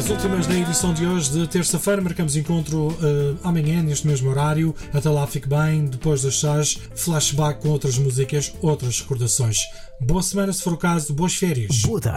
As últimas da edição de hoje, de terça-feira. Marcamos encontro amanhã, neste mesmo horário. Até lá, fique bem. Depois das 6, flashback com outras músicas, outras recordações. Boa semana, se for o caso. Boas férias. Boa tarde.